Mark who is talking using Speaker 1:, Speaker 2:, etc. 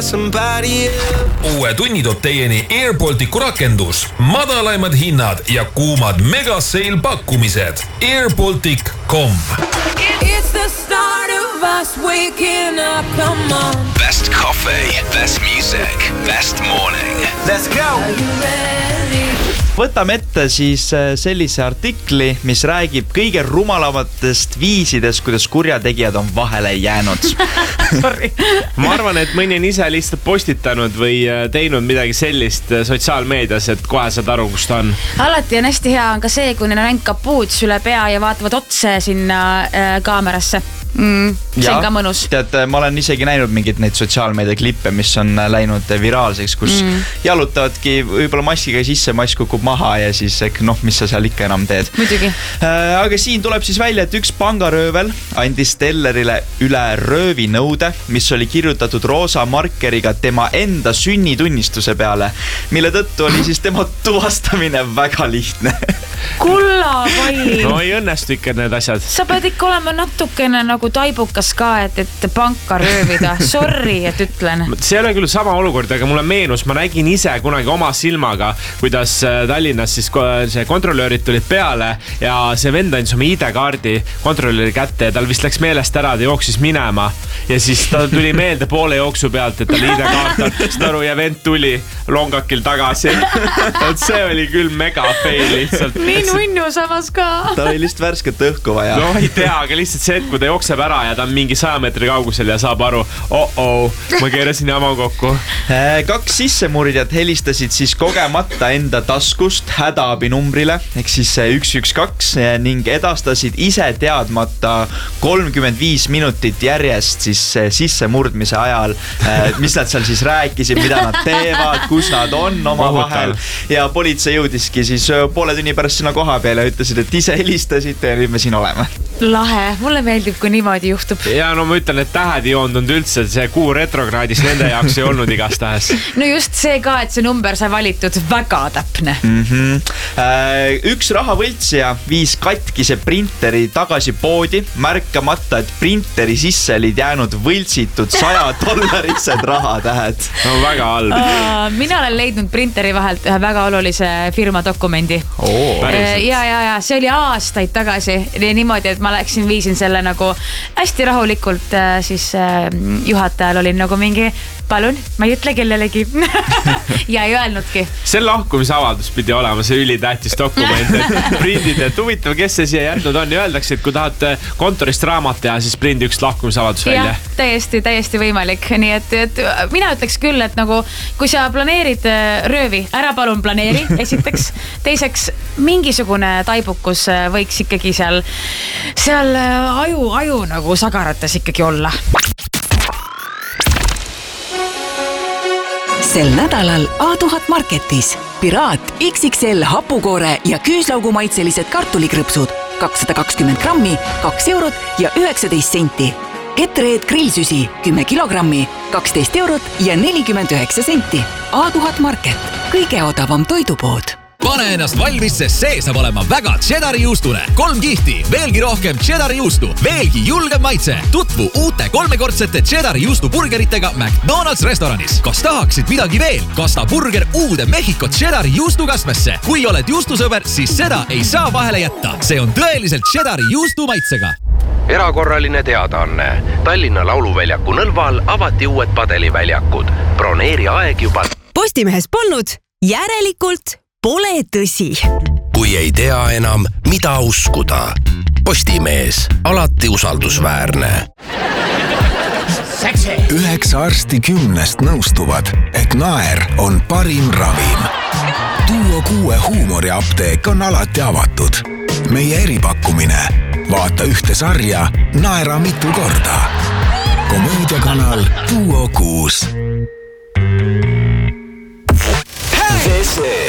Speaker 1: Uue tunni toob teieni Air Balticu rakendus, madalaimad hinnad ja kuumad megasale pakkumised. airbaltic.com.
Speaker 2: It's the start of us waking up, come on.
Speaker 3: Best coffee, best music, best morning. Let's go!
Speaker 2: Are you ready?
Speaker 4: Võtame ette siis sellise artikli, mis räägib kõige rumalamatest viisidest, kuidas kurjategijad on vahele jäänud.
Speaker 5: Ma arvan, et mõni on ise lihtsalt postitanud või teinud midagi sellist sotsiaalmeedias, et kohe saad aru, kus ta on.
Speaker 6: Alati on hästi hea on ka see, kui neil on ainult kapuuts üle pea ja vaatavad otse sinna kaamerasse. See on ka mõnus.
Speaker 4: Tead, ma olen isegi näinud mingid neid sotsiaalmeedia klippe, mis on läinud viraalseks, kus jalutavadki võib-olla maskiga sisse, mask kukub maha ja siis mis sa seal ikka enam teed.
Speaker 6: Muidugi.
Speaker 4: Aga siin tuleb siis välja, et üks pangaröövel andis tellerile üle röövinõude, mis oli kirjutatud roosa markeriga tema enda sünnitunnistuse peale, mille tõttu oli siis tema tuvastamine väga lihtne.
Speaker 6: Kulla pall.
Speaker 5: No ei õnnestu ikka need asjad.
Speaker 6: Sa pead ikka olema natukene nagu taibukas ka, et panka röövida. Sorry, et ütlen.
Speaker 5: See ei ole küll sama olukord, aga mulle meenus, ma nägin ise kunagi oma silmaga, kuidas Tallinnas siis see kontrollöörid tulid peale ja see vend andis oma ID-kaardi kontrollööri kätte ja tal vist läks meelest ära, ta jooksis minema ja siis ta tuli meelde poole jooksu pealt, et tal ID-kaart on, staru ja vend tuli longakil tagasi. See oli küll mega fail lihtsalt.
Speaker 6: Nii nunnu samas ka.
Speaker 4: Ta oli lihtsalt värsket õhku vaja.
Speaker 5: No ei tea, aga lihtsalt see, et kui ta jookseb ära ja ta on mingi 100 meetri kaugusel ja saab aru, ma keerasin jama kokku.
Speaker 4: 2 sissemurdjad helistasid siis kogemata enda taskust hädaabinumbrile, ehk siis 112 ning edastasid ise teadmata 35 minutit järjest siis sissemurdmise ajal, mis nad seal siis rääkisid, mida nad teevad, kus nad on oma vahel ja politsei jõudiski siis poole tunni pärast sinna koha peale ja ütlesid, et ise helistasite ja nüüd me siin oleme.
Speaker 6: Lahe, mulle meeldib, kui niimoodi juhtub.
Speaker 5: Ja no ma ütlen, et tähed ei joondunud üldse, see kuu retrokraadis nende jaoks ei olnud igastahes.
Speaker 6: No just see ka, et see number sai valitud, väga täpne.
Speaker 4: Üks rahavõltsija viis katkise printeri tagasi poodi, märkamata, et printeri sisse olid jäänud võltsitud $100 rahatähed.
Speaker 5: No väga halb.
Speaker 6: Mina olen leidnud printeri vahelt ühe väga olulise firma dokumendi. Ja see oli aastaid tagasi niimoodi, et ma viisin selle nagu hästi rahulikult siis juhatajal olin nagu mingi palun, ma ei ütle kellelegi ja ei öelnudki. See
Speaker 5: lahkumisavaldus pidi olema see ülitähtis dokument, et prindid, et huvitav, kes see siia jätnud on ja öeldakse, et kui tahate kontorist raamat teha, siis prindi üks lahkumisavaldus välja.
Speaker 6: Täiesti võimalik, nii et mina ütleks küll, et nagu kui sa planeerid röövi, ära palun planeeri, esiteks, teiseks mingisugune taibukus võiks ikkagi seal aju nagu sagarates ikkagi olla.
Speaker 7: Sel nädalal A1000 Marketis Piraat XXL hapukoore ja küüslaugumaitselised kartulikrõpsud 220 grammi, 2 eurot ja 19 senti. Hetreed grillsüsi 10 kilogrammi, 12 eurot ja 49 senti. A1000 Market, kõige odavam toidupood.
Speaker 8: Pane ennast valmis, sest see saab olema väga cheddari juustune. 3 kihti, veelgi rohkem cheddari juustu, veelgi julgem maitse. Tutvu uute 3-kordsete cheddari juustu burgeritega McDonald's restoranis. Kas tahaksid midagi veel? Kasta burger uude Mehhiko cheddari juustu kasmesse. Kui oled juustusõber, siis seda ei saa vahele jätta. See on tõeliselt cheddari juustu maitsega.
Speaker 3: Erakorraline teadaanne. Tallinna lauluväljaku Nõlval avati uued padeliväljakud. Broneeri aeg juba.
Speaker 9: Postimehes polnud, järelikult pole tõsi.
Speaker 3: Kui ei tea enam, mida uskuda. Postimees, alati usaldusväärne.
Speaker 10: 9 arsti 10 nõustuvad, et naer on parim ravim. Duo 6 huumoriapteek on alati avatud. Meie eripakkumine. Vaata ühte sarja, naera mitu korda. Komöödiakanal Duo 6.
Speaker 3: VC